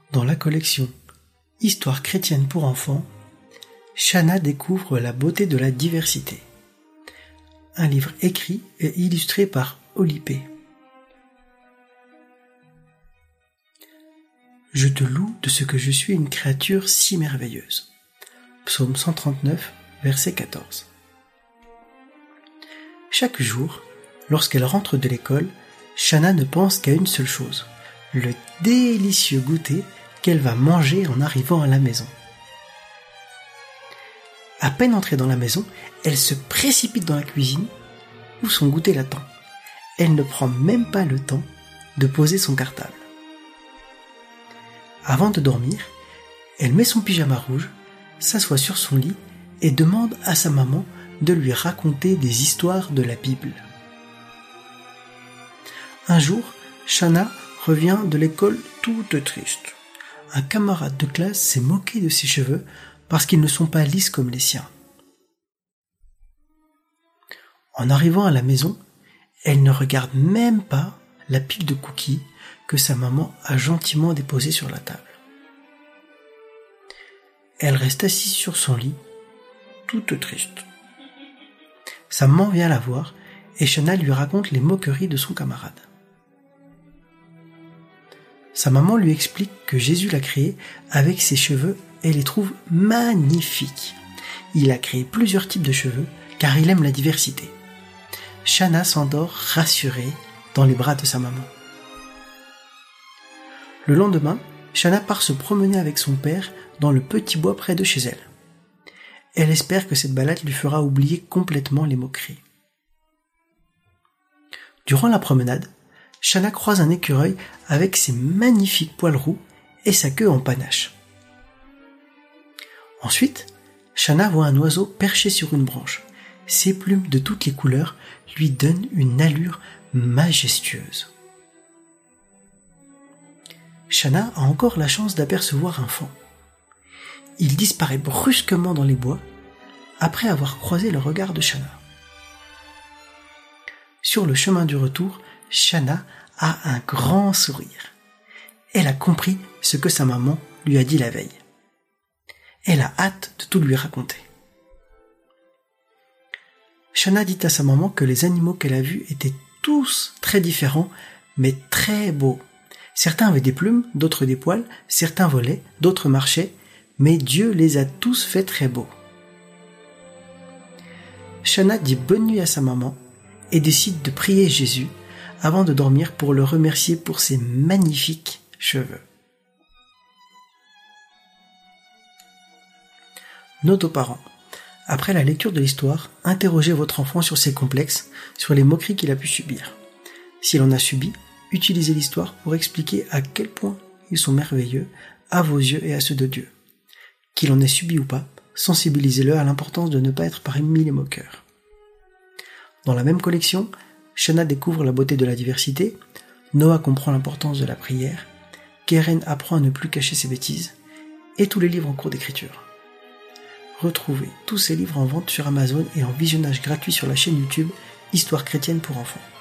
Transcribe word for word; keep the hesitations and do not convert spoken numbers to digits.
Dans la collection Histoire chrétienne pour enfants, Shana découvre la beauté de la diversité. Un livre écrit et illustré par Olipé. Je te loue de ce que je suis une créature si merveilleuse. Psaume cent trente-neuf, verset quatorze. Chaque jour, lorsqu'elle rentre de l'école, Shana ne pense qu'à une seule chose, le délicieux goûter qu'elle va manger en arrivant à la maison. À peine entrée dans la maison, elle se précipite dans la cuisine où son goûter l'attend. Elle ne prend même pas le temps de poser son cartable. Avant de dormir, elle met son pyjama rouge, s'assoit sur son lit et demande à sa maman de lui raconter des histoires de la Bible. Un jour, Shana revient de l'école toute triste. Un camarade de classe s'est moqué de ses cheveux parce qu'ils ne sont pas lisses comme les siens. En arrivant à la maison, elle ne regarde même pas la pile de cookies que sa maman a gentiment déposée sur la table. Elle reste assise sur son lit, toute triste. Sa maman vient la voir et Shana lui raconte les moqueries de son camarade. Sa maman lui explique que Jésus l'a créé avec ses cheveux et les trouve magnifiques. Il a créé plusieurs types de cheveux car il aime la diversité. Shana s'endort rassurée dans les bras de sa maman. Le lendemain, Shana part se promener avec son père dans le petit bois près de chez elle. Elle espère que cette balade lui fera oublier complètement les moqueries. Durant la promenade, Shana croise un écureuil avec ses magnifiques poils roux et sa queue en panache. Ensuite, Shana voit un oiseau perché sur une branche. Ses plumes de toutes les couleurs lui donnent une allure majestueuse. Shana a encore la chance d'apercevoir un faon. Il disparaît brusquement dans les bois après avoir croisé le regard de Shana. Sur le chemin du retour, Shana a un grand sourire. Elle a compris ce que sa maman lui a dit la veille. Elle a hâte de tout lui raconter. Shana dit à sa maman que les animaux qu'elle a vus étaient tous très différents, mais très beaux. Certains avaient des plumes, d'autres des poils, certains volaient, d'autres marchaient, mais Dieu les a tous faits très beaux. Shana dit bonne nuit à sa maman et décide de prier Jésus avant de dormir pour le remercier pour ses magnifiques cheveux. Note aux parents. Après la lecture de l'histoire, interrogez votre enfant sur ses complexes, sur les moqueries qu'il a pu subir. S'il en a subi, utilisez l'histoire pour expliquer à quel point ils sont merveilleux à vos yeux et à ceux de Dieu. Qu'il en ait subi ou pas, sensibilisez-le à l'importance de ne pas être parmi les moqueurs. Dans la même collection, Shana découvre la beauté de la diversité, Noah comprend l'importance de la prière, Keren apprend à ne plus cacher ses bêtises, et tous les livres en cours d'écriture. Retrouvez tous ces livres en vente sur Amazon et en visionnage gratuit sur la chaîne YouTube Histoire chrétienne pour enfants.